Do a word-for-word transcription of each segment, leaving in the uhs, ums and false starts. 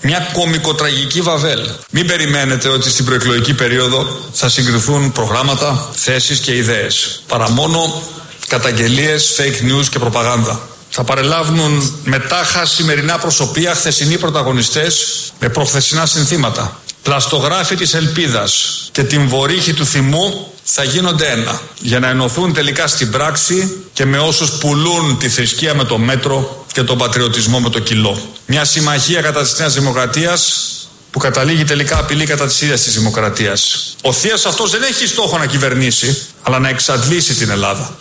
Μια κωμικοτραγική βαβέλ. Μην περιμένετε ότι στην προεκλογική περίοδο θα συγκριθούν προγράμματα, θέσεις και ιδέες. Παρά μόνο καταγγελίες, fake news και προπαγάνδα. Θα παρελάβουν μετάχα σημερινά προσωπία, χθεσινοί πρωταγωνιστές με προχθεσινά συνθήματα. Πλαστογράφοι της ελπίδας και την βορύχη του θυμού θα γίνονται ένα, για να ενωθούν τελικά στην πράξη και με όσους πουλούν τη θρησκεία με το μέτρο και τον πατριωτισμό με το κιλό. Μια συμμαχία κατά της Νέας Δημοκρατίας που καταλήγει τελικά απειλή κατά της ίδιας της δημοκρατίας. Ο Θείας αυτός δεν έχει στόχο να κυβερνήσει, αλλά να εξαντλήσει την Ελλάδα.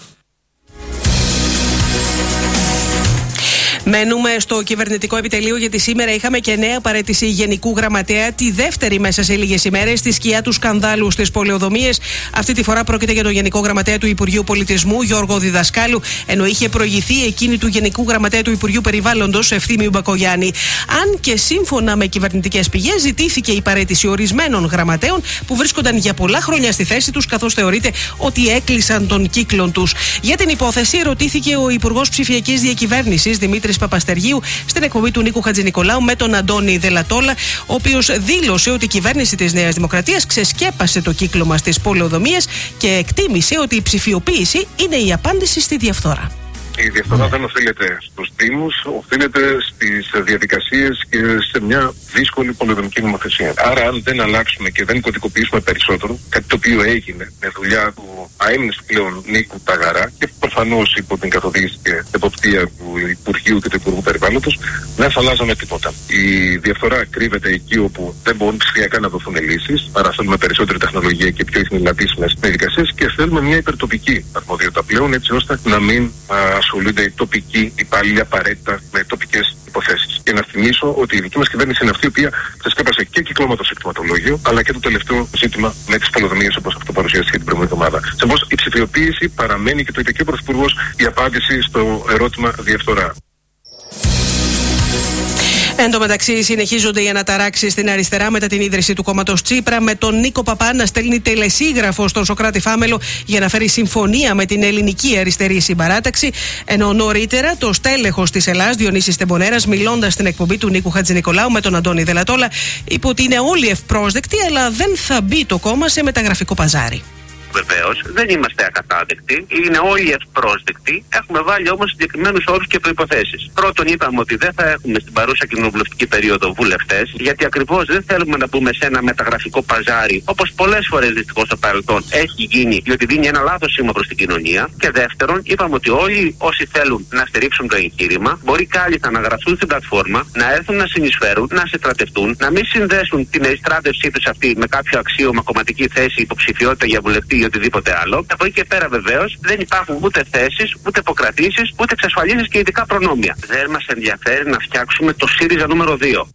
Μένουμε στο κυβερνητικό επιτελείο, γιατί σήμερα είχαμε και νέα παραίτηση Γενικού Γραμματέα, τη δεύτερη μέσα σε λίγες ημέρες στη σκιά του σκανδάλου στις πολεοδομίες. Αυτή τη φορά πρόκειται για τον Γενικό Γραμματέα του Υπουργείου Πολιτισμού, Γιώργο Διδασκάλου, ενώ είχε προηγηθεί εκείνη του Γενικού Γραμματέα του Υπουργείου Περιβάλλοντος, Ευθύμιου Μπακογιάννη. Αν και σύμφωνα με κυβερνητικές πηγές, ζητήθηκε η παραίτηση ορισμένων γραμματέων που βρίσκονταν για πολλά χρόνια στη θέση τους, καθώς θεωρείται ότι έκλεισαν τον κύκλο τους. Για την υπόθεση ρωτήθηκε ο Υπουργός Ψηφιακής Διακυβέρνησης, Δημήτρης Παπαστεργίου, στην εκπομπή του Νίκου Χατζηνικολάου με τον Αντώνη Δελατόλα, ο οποίος δήλωσε ότι η κυβέρνηση της Νέας Δημοκρατίας ξεσκέπασε το κύκλωμα στις πολεοδομίες και εκτίμησε ότι η ψηφιοποίηση είναι η απάντηση στη διαφθορά. Η διαφθορά δεν οφείλεται στους Δήμους, οφείλεται στις διαδικασίες και σε μια δύσκολη πολεοδομική νομοθεσία. Άρα, αν δεν αλλάξουμε και δεν κωδικοποιήσουμε περισσότερο, κάτι το οποίο έγινε με δουλειά του αείμνηστου πλέον Νίκου Ταγαρά και προφανώς υπό την καθοδήγηση και εποπτεία του Υπουργείου και του Υπουργού Περιβάλλοντος, δεν θα αλλάζαμε τίποτα. Η διαφθορά κρύβεται εκεί όπου δεν μπορούν ψηφιακά να δοθούν λύσεις, άρα θέλουμε περισσότερη τεχνολογία και πιο ειχνηλατήσιμες διαδικασίες και θέλουμε μια υπερτοπική αρμοδιότητα πλέον, έτσι ώστε να μην ασχολούνται οι τοπικοί υπάλληλοι απαραίτητα με τοπικές υποθέσεις. Και να θυμίσω ότι η δική μας κυβέρνηση είναι αυτή η οποία ξεσκέπασε και κυκλώματο στο εκτιματολόγιο, αλλά και το τελευταίο ζήτημα με τις πολεοδομίες, όπως αυτό παρουσιάστηκε την προηγούμενη εβδομάδα. Συνεπώς, η ψηφιοποίηση παραμένει, και το είπε και ο Πρωθυπουργός, η απάντηση στο ερώτημα διαφθορά. Εν τω μεταξύ, συνεχίζονται οι αναταράξεις στην αριστερά μετά την ίδρυση του κόμματος Τσίπρα, με τον Νίκο Παπά να στέλνει τελεσίγραφο στον Σωκράτη Φάμελο για να φέρει συμφωνία με την ελληνική αριστερή συμπαράταξη. Ενώ νωρίτερα το στέλεχος της Ελλάδας, Διονύσης Τεμπονέρας, μιλώντας στην εκπομπή του Νίκου Χατζηνικολάου με τον Αντώνη Δελατόλα, είπε ότι είναι όλοι ευπρόσδεκτοι, αλλά δεν θα μπει το κόμμα σε μεταγραφικό παζάρι. Βεβαίως, δεν είμαστε ακατάδεκτοι, είναι όλοι ευπρόσδεκτοι. Έχουμε βάλει όμως συγκεκριμένους όρους και προϋποθέσεις. Πρώτον, είπαμε ότι δεν θα έχουμε στην παρούσα κοινοβουλευτική περίοδο βουλευτές, γιατί ακριβώς δεν θέλουμε να μπούμε σε ένα μεταγραφικό παζάρι, όπως πολλές φορές δυστυχώς στο παρελθόν έχει γίνει, διότι δίνει ένα λάθος σήμα προς την κοινωνία. Και δεύτερον, είπαμε ότι όλοι όσοι θέλουν να στηρίξουν το εγχείρημα, μπορεί κάλλιστα να γραφτούν στην πλατφόρμα, να έρθουν να συνεισφέρουν, να συστρατευτούν, να μην συνδέσουν την ειστράτευσή τους αυτή με κάποιο αξίωμα, κομματική θέση, υποψηφιότητα για βουλευτή, οτιδήποτε άλλο. Από εκεί και πέρα, βεβαίως, δεν υπάρχουν ούτε θέσεις, ούτε υποκρατήσεις, ούτε εξασφαλίσεις και ειδικά προνόμια. Δεν μας ενδιαφέρει να φτιάξουμε το ΣΥΡΙΖΑ νούμερο δύο.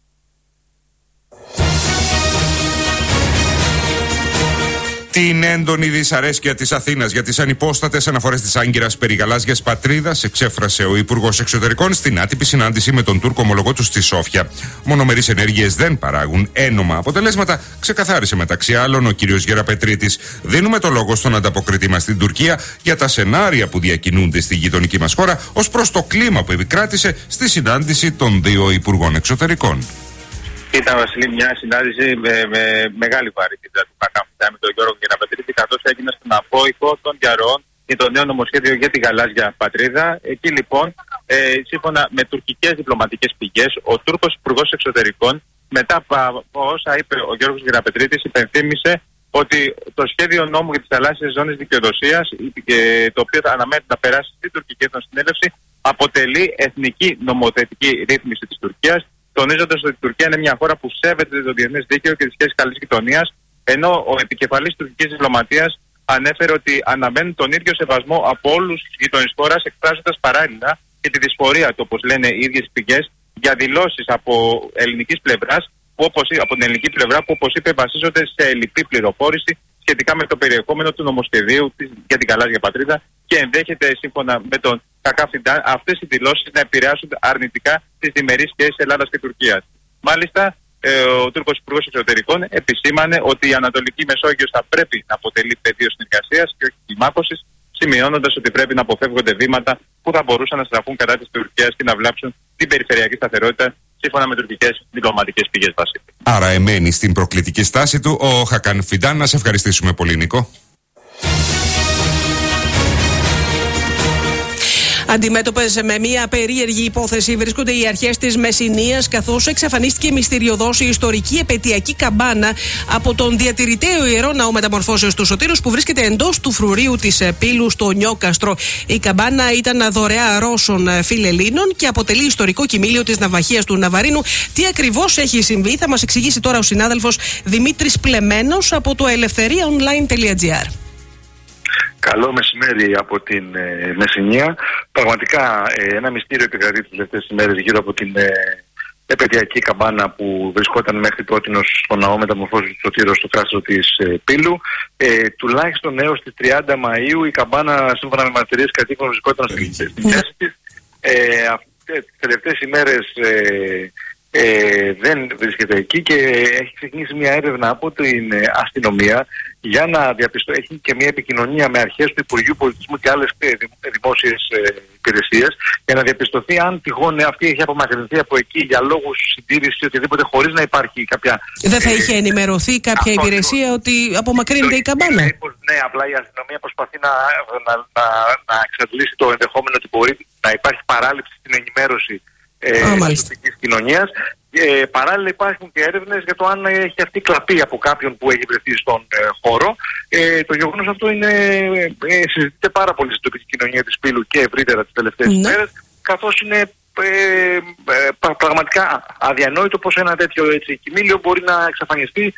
Την έντονη δυσαρέσκεια της Αθήνας για τις ανυπόστατες αναφορές της Άγκυρας περί γαλάζιας πατρίδας εξέφρασε ο Υπουργός Εξωτερικών στην άτυπη συνάντηση με τον Τούρκο ομολογό του στη Σόφια. Μονομερείς ενέργειες δεν παράγουν ένομα αποτελέσματα, ξεκαθάρισε μεταξύ άλλων ο κ. Γεραπετρίτης. Δίνουμε το λόγο στον ανταποκριτή μας στην Τουρκία για τα σενάρια που διακινούνται στη γειτονική μας χώρα ως προς το κλίμα που επικράτησε στη συνάντηση των δύο Υπουργών Εξωτερικών. Ήταν, Βασίλη, μια συνάντηση με, με μεγάλη βαρύτητα του Πακαμφτά με τον Γιώργο Γεραπετρίτη, καθώς έγινε στον απόϊχο των διαρροών για το νέο νομοσχέδιο για τη γαλάζια πατρίδα. Εκεί λοιπόν, ε, σύμφωνα με τουρκικές διπλωματικές πηγές, ο Τούρκος Υπουργός Εξωτερικών, μετά από όσα είπε ο Γιώργος Γεραπετρίτης, υπενθύμησε ότι το σχέδιο νόμου για τις θαλάσσιες ζώνες δικαιοδοσίας, το οποίο αναμένεται να περάσει στην τουρκική εθνοσυνέλευση, αποτελεί εθνική νομοθετική ρύθμιση της Τουρκίας, τονίζοντας ότι η Τουρκία είναι μια χώρα που σέβεται το διεθνές δίκαιο και τις σχέσεις καλής γειτονίας, ενώ ο επικεφαλής τουρκικής διπλωματίας ανέφερε ότι αναμένουν τον ίδιο σεβασμό από όλους τους γειτονείς χώρας, εκφράζοντας παράλληλα και τη δυσφορία του, όπως λένε οι ίδιες πηγές, για δηλώσεις από ελληνικής πλευράς, που όπως, από την ελληνική πλευρά που, όπως είπε, βασίζονται σε ελλειπή πληροφόρηση σχετικά με το περιεχόμενο του νομοσχεδίου της, για την γαλάζια πατρίδα, και ενδέχεται, σύμφωνα με τον Κακάφιντα, αυτές οι δηλώσεις να επηρεάσουν αρνητικά τις διμερείς σχέσεις Ελλάδας και Τουρκίας. Μάλιστα, ε, ο Τούρκος Υπουργός Εξωτερικών επισήμανε ότι η Ανατολική Μεσόγειος θα πρέπει να αποτελεί πεδίο συνεργασίας και όχι κλιμάκωσης σημειώνοντας ότι πρέπει να αποφεύγονται βήματα που θα μπορούσαν να στραφούν κατά της Τουρκίας και να βλάψουν την περιφερειακή σταθερότητα, σύμφωνα με τουρκικές διπλωματικές πηγές Βασίλη. Άρα εμένει στην προκλητική στάση του ο Χακάν Φιντάν. Να σε ευχαριστήσουμε πολύ, Νίκο. Αντιμέτωπες με μια περίεργη υπόθεση βρίσκονται οι αρχές της Μεσσηνίας, καθώς εξαφανίστηκε μυστηριωδώς η ιστορική επαιτειακή καμπάνα από τον διατηρηταίο Ιερό Ναό Μεταμορφώσεως του Σωτήρους, που βρίσκεται εντός του φρουρίου της Πύλου στο Νιόκαστρο. Η καμπάνα ήταν δωρεά Ρώσων φιλελλήνων και αποτελεί ιστορικό κοιμήλιο της ναυαχίας του Ναβαρίνου. Τι ακριβώς έχει συμβεί θα μας εξηγήσει τώρα ο συνάδελφος Δημήτρης Πλεμένος από το ελευθερία-online τελεία τζι άρ. Καλό μεσημέρι από την ε, Μεσσηνία. Πραγματικά ε, ένα μυστήριο επικρατεί τις τελευταίες ημέρες γύρω από την ε, επαιτειακή καμπάνα που βρισκόταν μέχρι τότε στο Ναό Μεταμορφώσεως του Σωτήρου στο κάστρο της ε, Πύλου. Ε, τουλάχιστον έως τις τριάντα Μαΐου η καμπάνα, σύμφωνα με μαρτυρίες κατοίκων, βρισκόταν στη θέση της. Ε, αυτές τις τελευταίες ημέρες ε, Ε, δεν βρίσκεται εκεί και έχει ξεκινήσει μια έρευνα από την ε, αστυνομία για να διαπιστώσει, έχει και μια επικοινωνία με αρχές του Υπουργείου Πολιτισμού και άλλες ε, δημόσιες ε, υπηρεσίες για να διαπιστωθεί αν τυχόν αυτή έχει απομακρυνθεί από εκεί για λόγους συντήρησης ή οτιδήποτε, χωρίς να υπάρχει κάποια... Δεν θα είχε ενημερωθεί κάποια αυτό, υπηρεσία ότι απομακρύνεται η καμπάνα? Ναι, απλά η αστυνομία προσπαθεί να, να, να, να εξαντλήσει το ενδεχόμενο ότι μπορεί να υπάρχει παράληψη στην ενημέρωση Ε, της τοπικής κοινωνίας. Ε, παράλληλα υπάρχουν και έρευνες για το αν έχει αυτή κλαπεί από κάποιον που έχει βρεθεί στον ε, χώρο. Ε, το γεγονός αυτό είναι, ε, συζητείται πάρα πολύ στην τοπική κοινωνία της Πύλου και ευρύτερα τις τελευταίες ναι. μέρες, καθώς είναι ε, ε, πραγματικά αδιανόητο πως ένα τέτοιο έτσι, κοιμήλιο μπορεί να εξαφανιστεί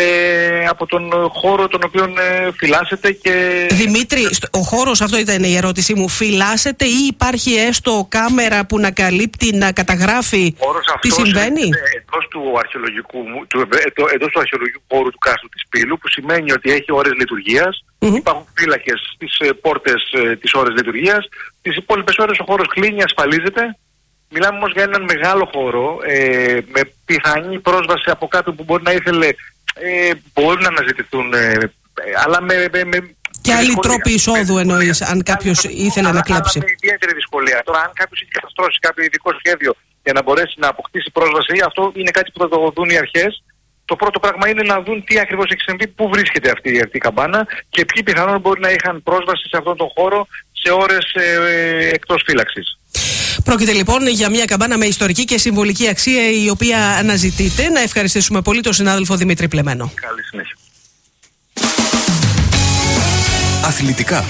Ε, από τον χώρο τον οποίο ε, φυλάσσεται και... Δημήτρη, ο χώρος, αυτό ήταν η ερώτησή μου, φυλάσσεται ή υπάρχει έστω κάμερα που να καλύπτει, να καταγράφει τι συμβαίνει? Εντός του αρχαιολογικού, του, εντός του αρχαιολογικού χώρου του κάστρου της Πύλου, που σημαίνει ότι έχει ώρες λειτουργίας, mm-hmm. υπάρχουν φύλακες στις ε, πόρτες ε, τις ώρες λειτουργίας, τις υπόλοιπες ώρες ο χώρος κλείνει, ασφαλίζεται. Μιλάμε όμως για έναν μεγάλο χώρο ε, με πιθανή πρόσβαση από κάποιον που μπορεί να ήθελε. Ε, μπορεί να αναζητηθούν, ε, ε, αλλά με, με, με και άλλοι τρόποι εισόδου εννοείς, αν κάποιος ήθελε αλλά, να κλέψει. Αλλά με ιδιαίτερη δυσκολία. Τώρα, αν κάποιος έχει καταστρώσει κάποιο ειδικό σχέδιο για να μπορέσει να αποκτήσει πρόσβαση, αυτό είναι κάτι που θα το δουν οι αρχές. Το πρώτο πράγμα είναι να δουν τι ακριβώς έχει συμβεί, πού βρίσκεται αυτή, αυτή η καμπάνα και ποιοι πιθανόν μπορεί να είχαν πρόσβαση σε αυτόν τον χώρο σε ώρες ε, ε, εκτός φύλαξης. Πρόκειται λοιπόν για μια καμπάνα με ιστορική και συμβολική αξία, η οποία αναζητείται. Να ευχαριστήσουμε πολύ τον συνάδελφο Δημήτρη Πλεμένο. Καλή συνέχεια. Αθλητικά.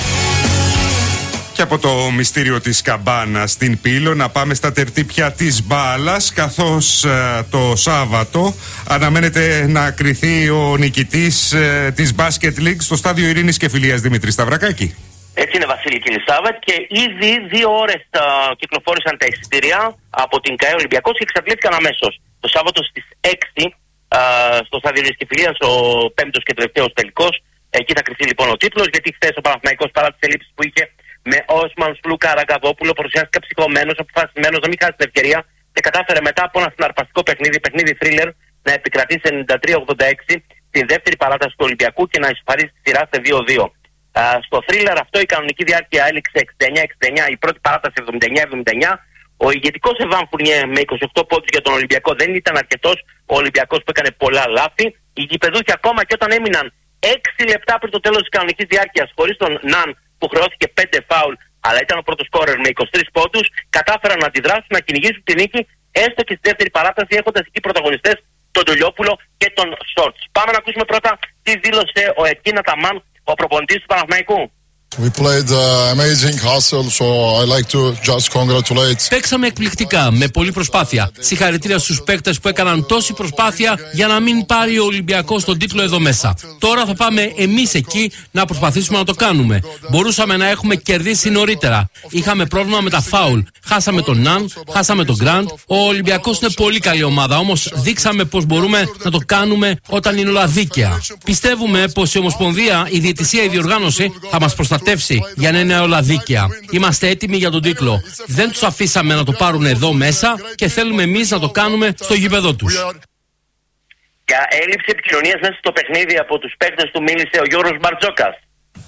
Και από το μυστήριο της καμπάνας στην Πύλο να πάμε στα τερτύπια της μπάλας, καθώς ε, το Σάββατο αναμένεται να κριθεί ο νικητής ε, της Basket League στο Στάδιο Ειρήνης και Φιλίας, Δημήτρη Σταυρακάκη. Έτσι είναι, Βασίλη και Ελισάβετ, και ήδη δύο ώρες uh, κυκλοφόρησαν τα εισιτήρια από την ΚΑΕ Ολυμπιακός και εξαντλήθηκαν αμέσως. Το Σάββατο στις έξι uh, στο Στάδιο Ειρήνης και Φιλίας, ο πέμπτος και τελευταίος τελικός. Εκεί θα κρυφτεί λοιπόν ο τίτλος, γιατί χθες ο Παναθηναϊκός, παρά τις ελλείψεις που είχε με Όσμαν Σλούκα Ραγκαβόπουλο, παρουσιάστηκε ψυχωμένος, αποφασισμένος να μην χάσει την ευκαιρία και κατάφερε μετά από ένα συναρπαστικό παιχνίδι, παιχνίδι θρίλερ, να επικρατήσει ενενήντα τρία ογδόντα έξι στην δεύτερη παράταση του Ολυμπιακού και να ισοφαρίσει τη σειρά σε δύο δύο. Uh, στο θρίλερ αυτό η κανονική διάρκεια έληξε εξήντα εννιά εξήντα εννιά, η πρώτη παράταση εβδομήντα εννιά εβδομήντα εννιά. Ο ηγετικός Εβάν Φουρνιέ με είκοσι οκτώ πόντους για τον Ολυμπιακό δεν ήταν αρκετός. Ο Ολυμπιακός που έκανε πολλά λάθη. Οι γηπεδούχοι, ακόμα και όταν έμειναν έξι λεπτά πριν το τέλος της κανονικής διάρκειας, χωρίς τον Ναν που χρεώθηκε πέντε φάουλ, αλλά ήταν ο πρώτος σκόρερ με είκοσι τρεις πόντους, κατάφεραν να αντιδράσουν, να κυνηγήσουν τη νίκη, έστω και στη δεύτερη παράταση, έχοντας εκεί πρωταγωνιστές τον Τολιόπουλο και τον Σόρτς. Πάμε να ακούσουμε πρώτα τι δήλωσε ο Εκίν Αταμάν, ο προπονητής του Παναθηναϊκού. We played uh, amazing hustle, so I like to just congratulate. Παίξαμε εκπληκτικά, με πολλή προσπάθεια. Συγχαρητήρια στους παίκτες που έκαναν τόση προσπάθεια για να μην πάρει ο Ολυμπιακός τον τίτλο εδώ μέσα. Τώρα θα πάμε εμείς εκεί να προσπαθήσουμε να το κάνουμε. Μπορούσαμε να έχουμε κερδίσει νωρίτερα. Είχαμε πρόβλημα με τα φάουλ. Χάσαμε τον Ναν, χάσαμε τον Γκραντ. Ο Ολυμπιακός είναι πολύ καλή ομάδα, όμως δείξαμε πως μπορούμε να το κάνουμε όταν είναι όλα δίκαια. Πιστεύουμε πως η Ομοσπονδία, η διαιτησία, η διοργάνωση θα μας προστατεύσει για να είναι όλα δίκαια. Είμαστε έτοιμοι για τον τίτλο. Δεν τους αφήσαμε να το πάρουν εδώ μέσα και θέλουμε εμείς να το κάνουμε στο γήπεδο τους. Για έλλειψη επικοινωνίας μέσα στο παιχνίδι από τους παίκτες του μίλησε ο Γιώργος Μπαρτζόκας.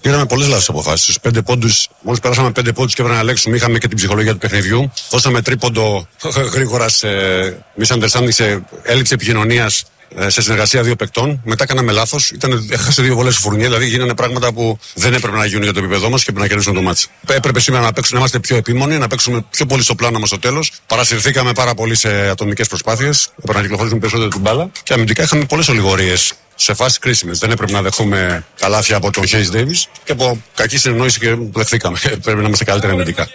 Πήραμε πολλές λάθος αποφάσεις. Στους πέντε πόντους, μόλις περάσαμε πέντε πόντους και έπρεπε να ελέγξουμε, είχαμε και την ψυχολογία του παιχνιδιού. Δώσαμε τρίποντο γρήγορα σε misunderstanding, σε έλλειψη επικοινωνίας, σε συνεργασία δύο παικτών. Μετά κάναμε λάθος. Έχασε δύο βολές στο Φουρνιέ, δηλαδή γίνανε πράγματα που δεν έπρεπε να γίνουν για το επίπεδό μας και πρέπει να κερδίσουν το μάτσι. Έπρεπε σήμερα να παίξουμε, να είμαστε πιο επίμονοι, να παίξουμε πιο πολύ στο πλάνο μας στο τέλος. Παρασυρθήκαμε πάρα πολύ σε ατομικές προσπάθειες. Έπρεπε να κυκλοφορήσουμε περισσότερο την μπάλα. Και αμυντικά είχαμε πολλές ολιγορίες σε φάσεις κρίσιμες. Δεν έπρεπε να δεχθούμε καλάθια από τον Χέις Ντέιβις και από κακή συνεννόηση και δεχθήκαμε. Πρέπει να είμαστε καλύτεροι αμυντικά.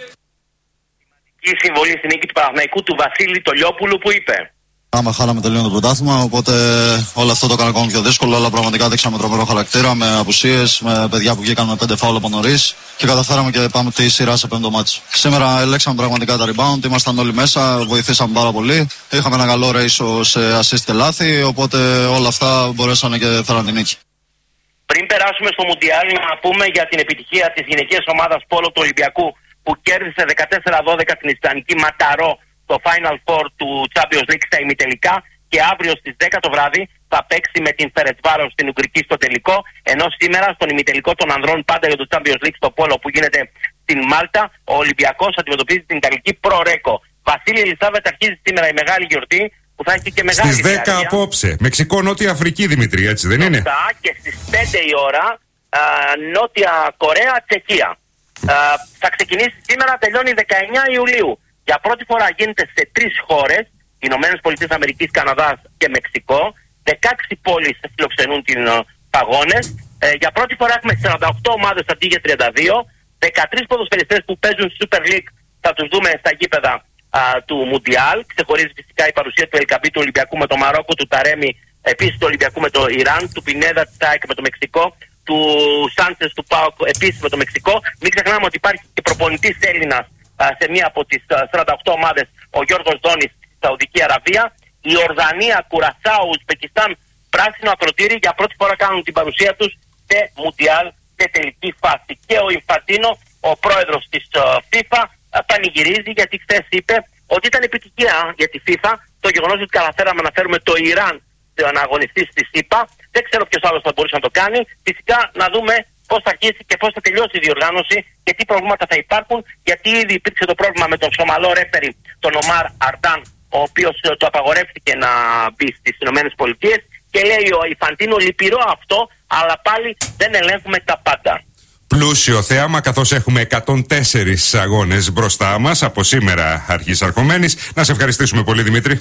Η συμβολή στην νίκη του Παναθηναϊκού του Βασίλη Τολιόπουλου που είπε: Άμα χάλαμε τελείω το πρωτάθλημα, οπότε όλο αυτό το έκανε ακόμα πιο δύσκολο. Αλλά πραγματικά δείξαμε τρομερό χαρακτήρα με απουσίες, με παιδιά που βγήκαν με πέντε φάουλ από νωρίς και καταφέραμε και πάμε τη σειρά σε πέμπτο μάτσο. Σήμερα ελέγξαμε πραγματικά τα rebound, ήμασταν όλοι μέσα, βοηθήσαμε πάρα πολύ. Είχαμε ένα καλό ratio σε assist και λάθη, οπότε όλα αυτά μπορέσανε και φέραν την νίκη. Πριν περάσουμε στο Μουντιάλ, να πούμε για την επιτυχία της γυναικείας ομάδας πόλο του Ολυμπιακού που κέρδισε δεκατέσσερα δώδεκα την Ισπανική Ματαρό το Final Four του Champions League στα ημιτελικά και αύριο στις δέκα το βράδυ θα παίξει με την Φερετσβάρος στην Ουγγρική στο τελικό, ενώ σήμερα στον ημιτελικό των ανδρών πάντα για το Champions League στο πόλο που γίνεται στην Μάλτα, ο Ολυμπιακός αντιμετωπίζει την Ιταλική Προρέκο. Βασίλη Ελισάβετ, αρχίζει σήμερα η μεγάλη γιορτή που θα έχει και μεγάλη στις δέκα διάρκεια. Απόψε, Μεξικό, Νότια Αφρική, Δημήτρη, έτσι δεν είναι? Και στις πέντε η ώρα α, Νότια Κορέα, Τσεχία. Α, θα ξεκινήσει σήμερα, τελειώνει δεκαεννιά Ιουλίου. Για πρώτη φορά γίνεται σε τρεις χώρες, Ηνωμένες Πολιτείες Αμερικής, Καναδάς και Μεξικό. δεκαέξι πόλεις φιλοξενούν την αγώνες. Ε, για πρώτη φορά έχουμε σαράντα οκτώ ομάδες αντί για τριάντα δύο. δεκατρείς ποδοσφαιριστές που παίζουν στη Super League θα τους δούμε στα γήπεδα α, του Μουντιάλ. Ξεχωρίζει φυσικά η παρουσία του Ελκαμπή του Ολυμπιακού με το Μαρόκο, του Ταρέμι επίσης του Ολυμπιακού με το Ιράν, του Πινέδα της ΑΕΚ με το Μεξικό, του Σάντσες του ΠΑΟΚ επίσης με το Μεξικό. Μην ξεχνάμε ότι υπάρχει και προπονητής Έλληνας σε μία από τις σαράντα οκτώ ομάδες, ο Γιώργος Δόνης στη Σαουδική Αραβία. Η Ορδανία, Κουρασάου, Ουσπεκιστάν, πράσινο ακροτήρι για πρώτη φορά κάνουν την παρουσία τους σε Μουντιάλ, σε τελική φάση. Και ο Ινφαντίνο, ο πρόεδρος της FIFA, πανηγυρίζει γιατί χθες είπε ότι ήταν επιτυχία για τη FIFA το γεγονός ότι καταφέραμε να φέρουμε το Ιράν να αγωνιστεί στη ΣΥΠΑ. Δεν ξέρω ποιος άλλος θα μπορούσε να το κάνει. Φυσικά να δούμε πώς θα αρχίσει και πώς θα τελειώσει η διοργάνωση και τι προβλήματα θα υπάρχουν, γιατί ήδη υπήρξε το πρόβλημα με τον Σομαλό ρέφερη, τον Ομάρ Αρντάν, ο οποίος το απαγορεύτηκε να μπει στις ΗΠΑ και λέει ο Ινφαντίνο, λυπηρό αυτό, αλλά πάλι δεν ελέγχουμε τα πάντα. Πλούσιο θέαμα, καθώς έχουμε εκατόν τέσσερις αγώνες μπροστά μας από σήμερα αρχής αρχομένης. Να σε ευχαριστήσουμε πολύ, Δημήτρη.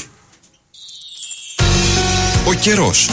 Ο καιρός.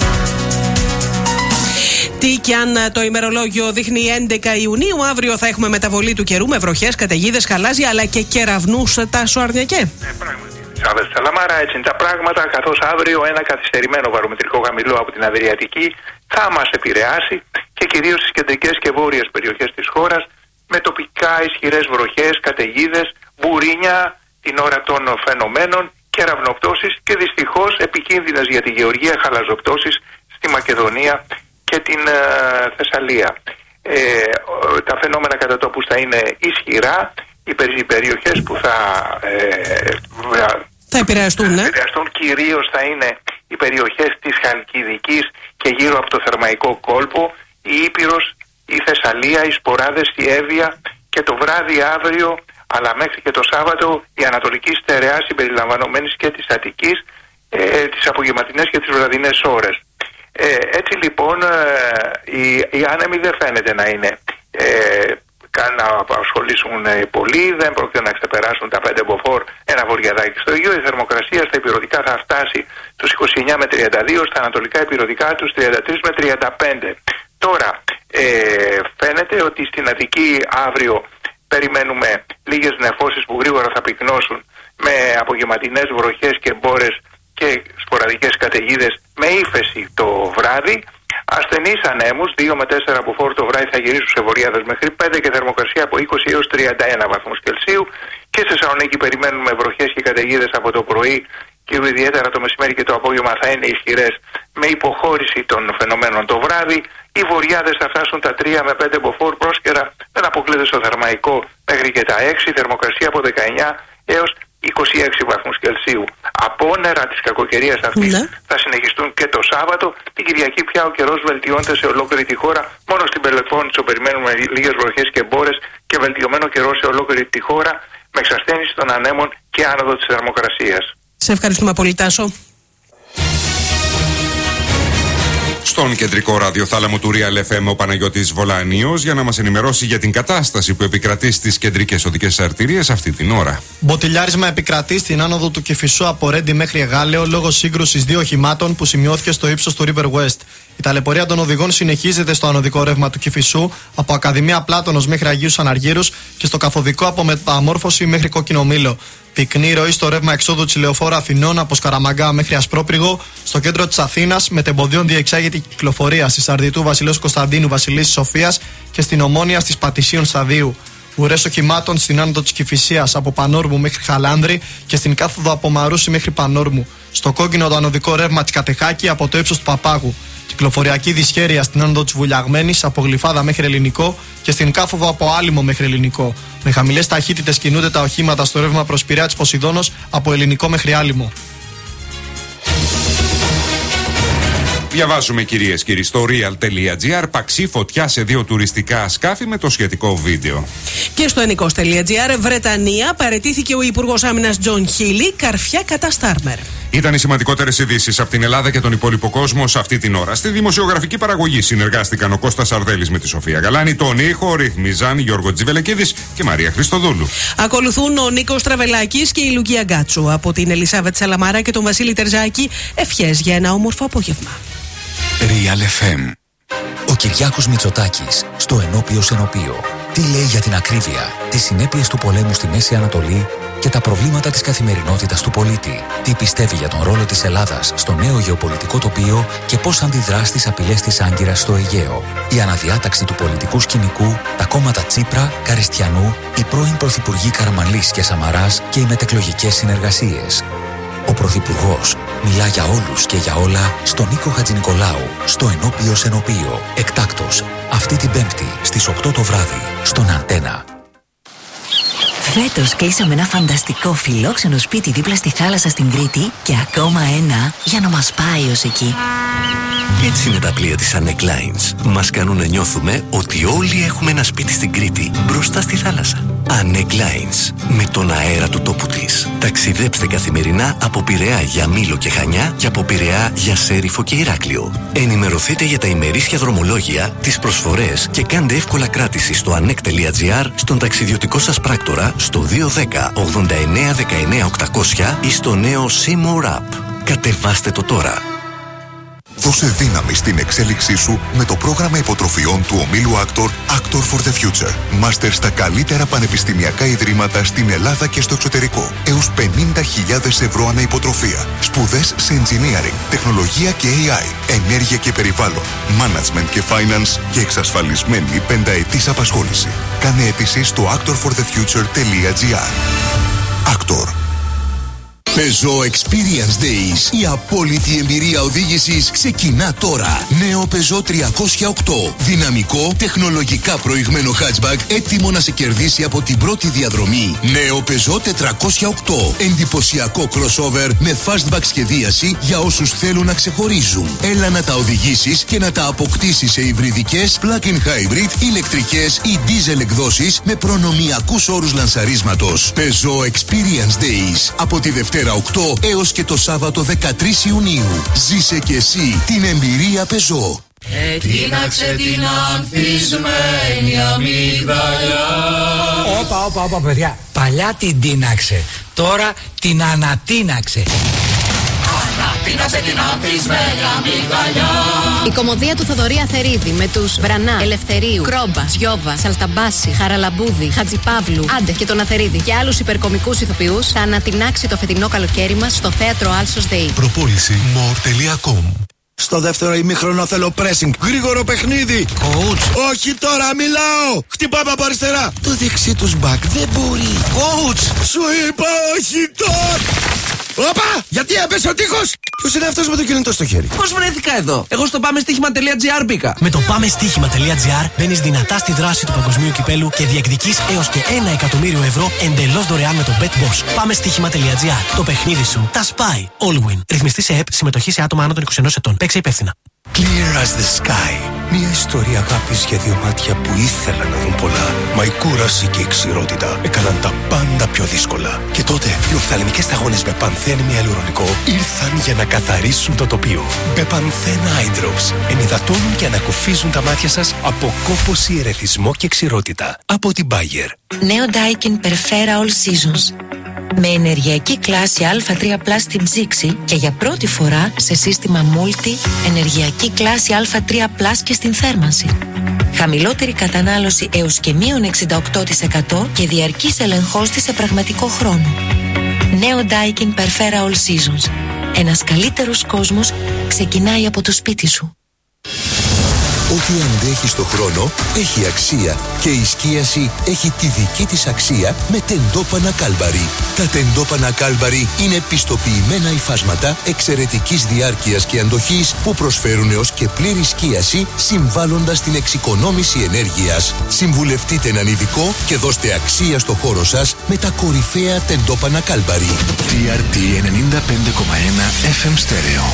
Τι κι αν το ημερολόγιο δείχνει έντεκα Ιουνίου, αύριο θα έχουμε μεταβολή του καιρού με βροχές, καταιγίδες, χαλάζια αλλά και κεραυνούς. Τάσο Αρνιακέ. Ναι, πράγματι. Σάββατο Σαλαμάρα, έτσι είναι τα πράγματα, καθώς αύριο ένα καθυστερημένο βαρομετρικό χαμηλό από την Αδριατική θα μας επηρεάσει και κυρίως στις κεντρικές και βόρειες περιοχές της χώρας με τοπικά ισχυρές βροχές, καταιγίδες, μπουρίνια την ώρα των φαινομένων, κεραυνοπτώσεις και δυστυχώς επικίνδυνες για τη γεωργία χαλαζοπτώσεις στη Μακεδονία και την ε, Θεσσαλία. Ε, τα φαινόμενα κατά τόπους θα είναι ισχυρά. Οι, οι περιοχές που θα, ε, θα επηρεαστούν, ναι. επηρεαστούν κυρίως θα είναι οι περιοχές της Χαλκιδικής και γύρω από το Θερμαϊκό κόλπο, η Ήπειρος, η Θεσσαλία, οι Σποράδες, η Εύβοια και το βράδυ αύριο, αλλά μέχρι και το Σάββατο, η Ανατολική Στερεά συμπεριλαμβανομένης και της Αττικής, ε, τις απογευματινές και τις βραδινές ώρες. Ε, έτσι λοιπόν ε, οι, οι άνεμοι δεν φαίνεται να είναι ε, καν να απασχολήσουν ε, πολύ, δεν πρόκειται να ξεπεράσουν τα πέντε μποφόρ, ένα βορειαδάκι στο Αιγαίο. Η θερμοκρασία στα ηπειρωτικά θα φτάσει τους είκοσι εννιά με τριάντα δύο, στα ανατολικά ηπειρωτικά τους τριάντα τρία με τριάντα πέντε. Τώρα ε, φαίνεται ότι στην Αττική αύριο περιμένουμε λίγες νεφώσεις που γρήγορα θα πυκνώσουν με απογευματινές βροχές και μπόρες και σποραδικές καταιγίδες με ύφεση το βράδυ. Ασθενείς ανέμους, δύο με τέσσερα από φόρ το βράδυ θα γυρίσουν σε βορειάδες μέχρι πέντε και θερμοκρασία από είκοσι έως τριάντα ένα βαθμούς Κελσίου. Και σε Θεσσαλονίκη περιμένουμε βροχές και καταιγίδες από το πρωί και ιδιαίτερα το μεσημέρι και το απόγευμα θα είναι ισχυρές με υποχώρηση των φαινομένων το βράδυ. Οι βορειάδες θα φτάσουν τα τρία με πέντε μποφόρ, πρόσκαιρα δεν αποκλείεται στο Θερμαϊκό μέχρι και τα έξι, θερμοκρασία από δεκαεννιά έως είκοσι έξι βαθμούς Κελσίου. Απόνερα της κακοκαιρίας αυτής ναι. θα συνεχιστούν και το Σάββατο. Την Κυριακή πια ο καιρός βελτιώνεται σε ολόκληρη τη χώρα. Μόνο στην Πελοπόννησο περιμένουμε λίγες βροχές και μπόρες και βελτιωμένο καιρό σε ολόκληρη τη χώρα, με εξασθένηση των ανέμων και άνοδο της θερμοκρασίας. Σε ευχαριστούμε πολύ, Τάσο. Στον κεντρικό ραδιοθάλαμο του Real εφ εμ ο Παναγιώτης Βολανίος για να μας ενημερώσει για την κατάσταση που επικρατεί στις κεντρικές οδικές αρτηρίες αυτή την ώρα. Μποτιλιάρισμα επικρατεί στην άνοδο του Κηφισού από Ρέντι μέχρι Εγάλεο λόγω σύγκρουσης δύο οχημάτων που σημειώθηκε στο ύψος του River West. Η ταλαιπωρία των οδηγών συνεχίζεται στο ανωδικό ρεύμα του Κηφισού από Ακαδημία Πλάτωνος μέχρι Αγίους Αναργύρους και στο καθοδικό από Μεταμόρφωση μέχρι Κόκκινο Μήλο. Πυκνή ροή στο ρεύμα εξόδου της Λεωφόρου Αθηνών από Σκαραμαγκά μέχρι Ασπρόπρυγο, στο κέντρο της Αθήνας μετεμποδίων διεξάγεται η κυκλοφορία στη Σαρδιτού Βασιλέως Κωνσταντίνου Βασιλίσσης Σοφίας και στην Ομόνια στις Πατησίων Σταδίου. Ουρές οχημάτων στην άνοδο της Κηφισίας από Πανόρμου μέχρι Χαλάνδρη και στην κάθοδο από Μαρούσι μέχρι Πανόρμου. Στο κόκκινο το ανωδικό ρεύμα της Κατεχάκη από το ύψος του Παπάγου. Κυκλοφοριακή δυσχέρεια στην άνοδο της Βουλιαγμένης από Γλυφάδα μέχρι Ελληνικό και στην κάθοδο από Άλυμο μέχρι Ελληνικό. Με χαμηλές ταχύτητες κινούνται τα οχήματα στο ρεύμα προς Πειραιά της Ποσειδώνος από Ελληνικό μέχρι Άλυμο. Διαβάζουμε κυρίες και κύριοι στο real.gr παξί φωτιά σε δύο τουριστικά σκάφη με το σχετικό βίντεο. Και στο ενικός.gr Βρετανία παραιτήθηκε ο Υπουργός Άμυνας Τζον Χίλι, καρφιά κατά Στάρμερ. Ήταν οι σημαντικότερες ειδήσεις από την Ελλάδα και τον υπόλοιπο κόσμο σε αυτή την ώρα. Στη δημοσιογραφική παραγωγή συνεργάστηκαν ο Κώστας Αρδέλης με τη Σοφία Γαλάνη, τον ήχο ρυθμίζαν Γιώργο Τζιβελεκίδης και Μαρία Χριστοδούλου. Ακολουθούν ο Νίκος Τραβελάκης και η Λουκία Γκάτσου. Από την Ελισάβετ Σαλαμάρα και τον Βασίλη Τερζάκη, ευχές για ένα όμορφο απόγευμα. Real εφ εμ. Ο Κυριάκος Μητσοτάκης στο Ενώπιος Ενωπείο. Τι λέει για την ακρίβεια, τις συνέπειες του πολέμου στη Μέση Ανατολή και τα προβλήματα της καθημερινότητας του πολίτη. Τι πιστεύει για τον ρόλο της Ελλάδας στο νέο γεωπολιτικό τοπίο και πώς αντιδρά στις απειλές της Άγκυρας στο Αιγαίο. Η αναδιάταξη του πολιτικού σκηνικού, τα κόμματα Τσίπρα, Καριστιανού, οι πρώην πρωθυπουργοί Καραμανλής και Σαμαράς και οι μετεκλογικές συνεργασίες. Ο Πρωθυπουργός μιλά για όλους και για όλα στον Νίκο Χατζηνικολάου, στο Ενώπιος Ενωπείο. Εκτάκτος, αυτή την Πέμπτη στις οκτώ το βράδυ, στον Αντένα. Φέτος κλείσαμε ένα φανταστικό φιλόξενο σπίτι δίπλα στη θάλασσα στην Κρήτη και ακόμα ένα για να μας πάει ως εκεί. Έτσι είναι τα πλοία της Anec Lines. Μας κάνουν να νιώθουμε ότι όλοι έχουμε ένα σπίτι στην Κρήτη, μπροστά στη θάλασσα. Anec Lines, με τον αέρα του τόπου της. Ταξιδέψτε καθημερινά από Πειραιά για Μήλο και Χανιά και από Πειραιά για Σέριφο και Ηράκλειο. Ενημερωθείτε για τα ημερήσια δρομολόγια, τις προσφορές και κάντε εύκολα κράτηση στο anec.gr, στον ταξιδιωτικό σας πράκτορα, στο δύο ένα μηδέν ογδόντα εννέα δεκαεννέα οκτακόσια ή στο νέο Seymour App. Κατεβάστε το τώρα. Δώσε δύναμη στην εξέλιξή σου με το πρόγραμμα υποτροφιών του ομίλου Actor Actor for the Future. Μάστερ στα καλύτερα πανεπιστημιακά ιδρύματα στην Ελλάδα και στο εξωτερικό. Έως πενήντα χιλιάδες ευρώ ανά υποτροφία. Σπουδές σε engineering, τεχνολογία και έι άι, ενέργεια και περιβάλλον, management και finance και εξασφαλισμένη πενταετής απασχόληση. Κάνε αίτηση στο actor for the future τελεία gr. Actor. Peugeot Experience Days. Η απόλυτη εμπειρία οδήγησης ξεκινά τώρα. Νέο Peugeot τριακόσια οκτώ. Δυναμικό, τεχνολογικά προηγμένο hatchback, έτοιμο να σε κερδίσει από την πρώτη διαδρομή. Νέο Peugeot τετρακόσια οκτώ. Εντυπωσιακό crossover με fastback σχεδίαση για όσους θέλουν να ξεχωρίζουν. Έλα να τα οδηγήσεις και να τα αποκτήσεις σε υβριδικές, plug-in hybrid, ηλεκτρικές ή diesel εκδόσεις με προνομιακούς όρους λανσαρίσματος. Peugeot Experience Days. Από τη Δευτέρα οκτώ έως και το Σάββατο δεκατρείς Ιουνίου. Ζήσε και εσύ την εμπειρία Peugeot. Ετείναξε την ανθισμένη αμύγδαλιά. Όπα, όπα, όπα παιδιά. Παλιά την τίναξε, τώρα την ανατίναξε. Ανατείναξε την ανθισμένη αμύγδαλιά. Η κωμωδία του Θοδωρή Αθερίδη με τους Βρανά, Ελευθερίου, Κρόμπα, Γιώβα, Σαλταμπάση, Χαραλαμπούδη, Χατζιπαύλου, Άντε και τον Αθερίδη και άλλους υπερκομικούς ηθοποιούς θα ανατινάξει το φετινό καλοκαίρι μας στο θέατρο Άλσος ΔΕΗ. Προπόληση more τελεία com. Στο δεύτερο ημίχρονο θέλω pressing. Γρήγορο παιχνίδι. Coach. Όχι τώρα, μιλάω. Χτυπάμε από αριστερά. Το δεξί τους μπακ δεν μπορεί. Coach. Σου είπα όχι τώρα. Όπα! Γιατί έπεσε ο τείχος! Ποιος είναι αυτός με το κινητό στο χέρι? Πώς βρέθηκα εδώ? Εγώ στο πάμε στοίχημα τελεία τζι άρ μπήκα. Με το πάμε στοίχημα τελεία τζι άρ μπαίνεις δυνατά στη δράση του παγκοσμίου κυπέλου και διεκδικείς έως και ένα εκατομμύριο ευρώ εντελώς δωρεάν με το BetBoss. Πάμε στοίχημα τελεία τζι άρ. Το παιχνίδι σου τα σπάει. Allwin. Ρυθμιστή σε ΕΠ, συμμετοχή σε άτομα άνω των είκοσι ενός ετών. Παίξε υπεύθυνα. Clear as the sky. Μια ιστορία αγάπης για δύο μάτια που ήθελαν να δουν πολλά. Μα η κούραση και η ξηρότητα έκαναν τα πάντα πιο δύσκολα. Και τότε οι οφθαλμικές σταγόνες με πανθένη ιαλουρονικό ήρθαν για να καθαρίσουν το τοπίο. Με πανθένα eye drops ενυδατώνουν και ανακουφίζουν τα μάτια σας από κόπωση, ερεθισμό και ξηρότητα. Από την Bayer. Νέο Daikin Perfera All Seasons. Με ενεργειακή κλάση Α τρία πλας στην ψήξη και για πρώτη φορά σε σύστημα Multi ενεργειακή κλάση Α τρία πλας και στην θέρμανση. Χαμηλότερη κατανάλωση έως και μείον εξήντα οκτώ τοις εκατό και διαρκής ελεγχός της σε πραγματικό χρόνο. Νέο Daikin Perfera All Seasons. Ένας καλύτερος κόσμος ξεκινάει από το σπίτι σου. Ό,τι αντέχει στο χρόνο έχει αξία και η σκίαση έχει τη δική της αξία με τεντόπανα Κάλμπαρι. Τα τεντόπανα Κάλμπαρι είναι πιστοποιημένα υφάσματα εξαιρετικής διάρκειας και αντοχής που προσφέρουν έως και πλήρη σκίαση συμβάλλοντας στην εξοικονόμηση ενέργειας. Συμβουλευτείτε έναν ειδικό και δώστε αξία στο χώρο σας με τα κορυφαία τεντόπανα Κάλμπαρι. τι αρ τι ενενήντα πέντε κόμμα ένα εφ εμ Stereo.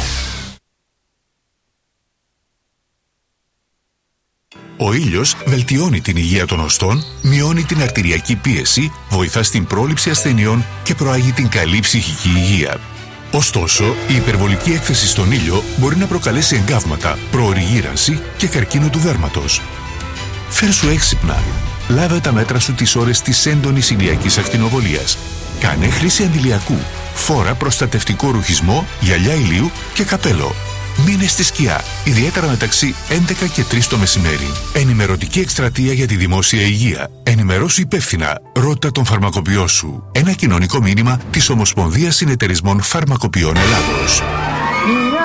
Ο ήλιος βελτιώνει την υγεία των οστών, μειώνει την αρτηριακή πίεση, βοηθά στην πρόληψη ασθενειών και προάγει την καλή ψυχική υγεία. Ωστόσο, η υπερβολική έκθεση στον ήλιο μπορεί να προκαλέσει εγκάβματα, προωρή γύρανση και καρκίνο του δέρματος. Φέρσου έξυπνα. Λάβε τα μέτρα σου τις ώρες της έντονης ηλιακής ακτινοβολίας. Κάνε χρήση αντιλιακού. Φόρα προστατευτικό ρουχισμό, γυαλιά ηλίου και καπέλο. Μείνε στη σκιά, ιδιαίτερα μεταξύ έντεκα και τρεις το μεσημέρι. Ενημερωτική εκστρατεία για τη δημόσια υγεία. Ενημερώσου υπεύθυνα. Ρώτα τον φαρμακοποιό σου. Ένα κοινωνικό μήνυμα της Ομοσπονδίας Συνεταιρισμών Φαρμακοποιών Ελλάδος.